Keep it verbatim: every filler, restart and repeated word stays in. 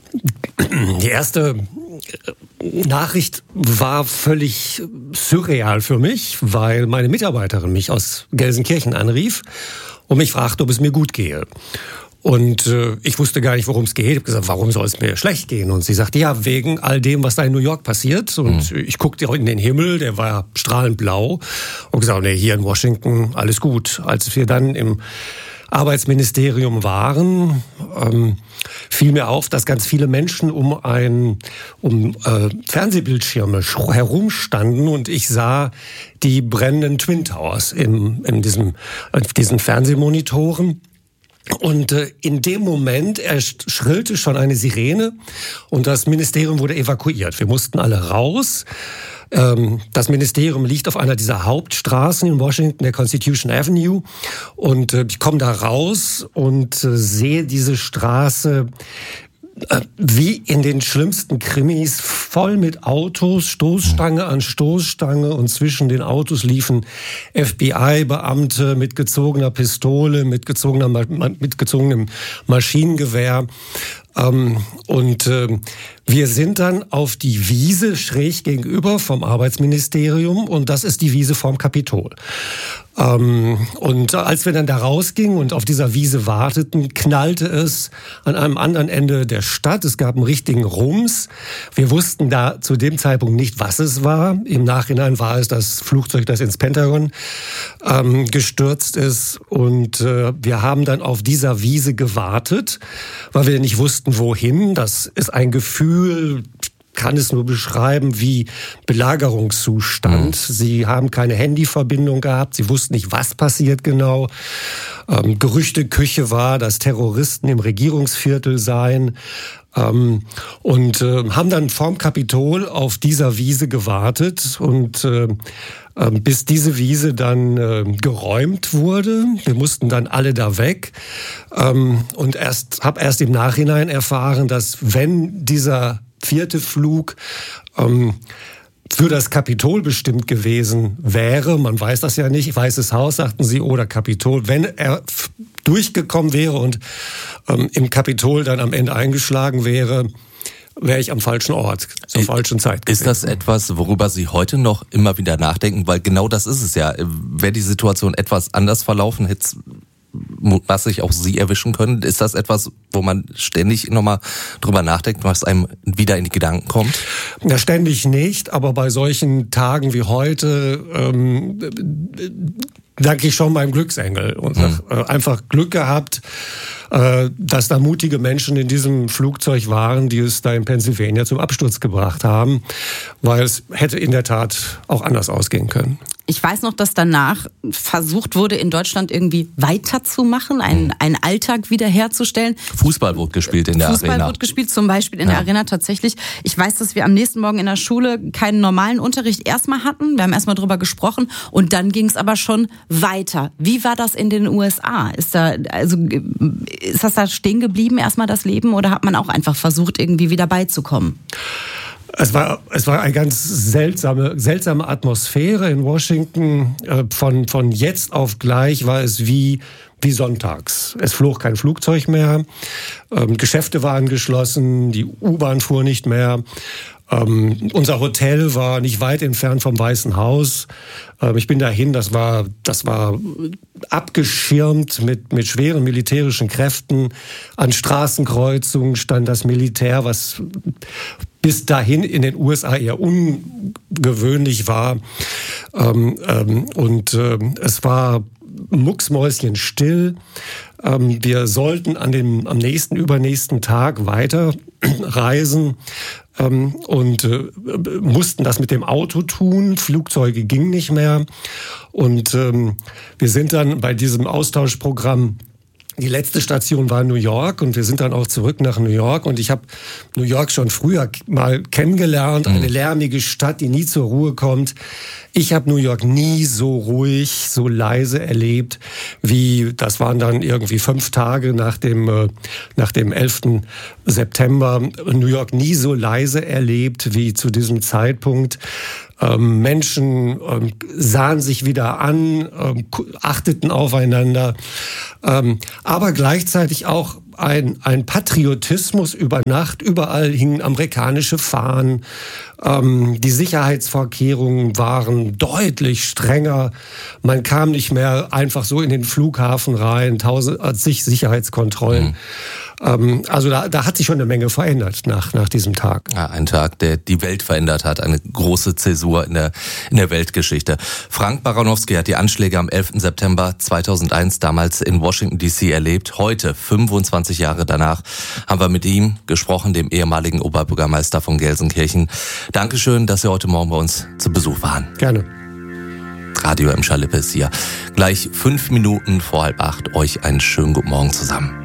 Die erste Nachricht war völlig surreal für mich, weil meine Mitarbeiterin mich aus Gelsenkirchen anrief und mich fragte, ob es mir gut gehe. Und äh, ich wusste gar nicht, worum es geht. Ich habe gesagt, warum soll es mir schlecht gehen? Und sie sagte, ja, wegen all dem, was da in New York passiert. Und mhm. ich guckte in den Himmel, der war strahlend blau. Und gesagt, nee, hier in Washington alles gut. Als wir dann im Arbeitsministerium waren, ähm, fiel mir auf, dass ganz viele Menschen um ein um äh, Fernsehbildschirme herumstanden und ich sah die brennenden Twin Towers in, in diesem, in diesen Fernsehmonitoren. Und äh, in dem Moment erschrillte schon eine Sirene und das Ministerium wurde evakuiert. Wir mussten alle raus. Ähm, das Ministerium liegt auf einer dieser Hauptstraßen in Washington, der Constitution Avenue. Und äh, ich komme da raus und äh, sehe diese Straße wie in den schlimmsten Krimis, voll mit Autos, Stoßstange an Stoßstange und zwischen den Autos liefen F B I-Beamte mit gezogener Pistole, mit gezogener, mit gezogenem Maschinengewehr. Ähm, und äh, wir sind dann auf die Wiese schräg gegenüber vom Arbeitsministerium und das ist die Wiese vorm Kapitol. Ähm, und als wir dann da rausgingen und auf dieser Wiese warteten, knallte es an einem anderen Ende der Stadt. Es gab einen richtigen Rums. Wir wussten da zu dem Zeitpunkt nicht, was es war. Im Nachhinein war es das Flugzeug, das ins Pentagon ähm, gestürzt ist. Und äh, wir haben dann auf dieser Wiese gewartet, weil wir nicht wussten, wohin. Das ist ein Gefühl, kann es nur beschreiben wie Belagerungszustand. Mhm. Sie haben keine Handyverbindung gehabt, sie wussten nicht, was passiert genau. Ähm, Gerüchteküche war, dass Terroristen im Regierungsviertel seien. Ähm, und äh, haben dann vorm Kapitol auf dieser Wiese gewartet und äh, bis diese Wiese dann äh, geräumt wurde. Wir mussten dann alle da weg. Ähm, und erst habe erst im Nachhinein erfahren, dass wenn dieser vierte Flug ähm, für das Kapitol bestimmt gewesen wäre, man weiß das ja nicht, Weißes Haus, sagten sie, oder Kapitol, wenn er f- durchgekommen wäre und ähm, im Kapitol dann am Ende eingeschlagen wäre, wäre ich am falschen Ort, zur ist, falschen Zeit gewesen. Ist das etwas, worüber Sie heute noch immer wieder nachdenken? Weil genau das ist es ja. Wäre die Situation etwas anders verlaufen, hätte es mutmaßlich auch Sie erwischen können. Ist das etwas, wo man ständig nochmal drüber nachdenkt, was einem wieder in die Gedanken kommt? Ja, ständig nicht, aber bei solchen Tagen wie heute ähm, danke ich schon meinem Glücksengel und mhm. äh, einfach Glück gehabt, äh, dass da mutige Menschen in diesem Flugzeug waren, die es da in Pennsylvania zum Absturz gebracht haben, weil es hätte in der Tat auch anders ausgehen können. Ich weiß noch, dass danach versucht wurde, in Deutschland irgendwie weiterzumachen, einen, einen Alltag wiederherzustellen. Fußball wurde gespielt in der Fußball Arena. Fußball wurde gespielt, zum Beispiel in ja. der Arena tatsächlich. Ich weiß, dass wir am nächsten Morgen in der Schule keinen normalen Unterricht erstmal hatten. Wir haben erstmal drüber gesprochen und dann ging es aber schon weiter. Wie war das in den U S A? Ist da, also, ist das da stehen geblieben, erstmal das Leben, oder hat man auch einfach versucht, irgendwie wieder beizukommen? Es war, es war eine ganz seltsame, seltsame Atmosphäre in Washington. Von, von jetzt auf gleich war es wie, wie sonntags. Es flog kein Flugzeug mehr, ähm, Geschäfte waren geschlossen, die U-Bahn fuhr nicht mehr. Ähm, unser Hotel war nicht weit entfernt vom Weißen Haus. Ähm, ich bin dahin, das war, das war abgeschirmt mit, mit schweren militärischen Kräften. An Straßenkreuzungen stand das Militär, was bis dahin in den U S A eher ungewöhnlich war. Ähm, ähm, und äh, es war mucksmäuschenstill. Ähm, wir sollten an dem, am nächsten, übernächsten Tag weiter reisen ähm, und äh, mussten das mit dem Auto tun. Flugzeuge gingen nicht mehr. Und ähm, wir sind dann bei diesem Austauschprogramm, die letzte Station war New York und wir sind dann auch zurück nach New York und ich habe New York schon früher mal kennengelernt, eine lärmige Stadt, die nie zur Ruhe kommt. Ich habe New York nie so ruhig, so leise erlebt, wie das waren dann irgendwie fünf Tage nach dem äh, nach dem elften September. New York nie so leise erlebt wie zu diesem Zeitpunkt. Ähm, Menschen ähm, sahen sich wieder an, ähm, achteten aufeinander, ähm, aber gleichzeitig auch ein, ein Patriotismus über Nacht. Überall hingen amerikanische Fahnen. Ähm, die Sicherheitsvorkehrungen waren deutlich strenger. Man kam nicht mehr einfach so in den Flughafen rein, tausend zig Sicherheitskontrollen. Mhm. Ähm, also da, da hat sich schon eine Menge verändert nach, nach diesem Tag. Ja, ein Tag, der die Welt verändert hat. Eine große Zäsur in der, in der Weltgeschichte. Frank Baranowski hat die Anschläge am elften September zweitausendeins damals in Washington D C erlebt. Heute, fünfundzwanzig Jahre danach, haben wir mit ihm gesprochen, dem ehemaligen Oberbürgermeister von Gelsenkirchen. Dankeschön, dass Sie heute Morgen bei uns zu Besuch waren. Gerne. Radio Emscher Lippe ist hier. Gleich fünf Minuten vor halb acht. Euch einen schönen guten Morgen zusammen.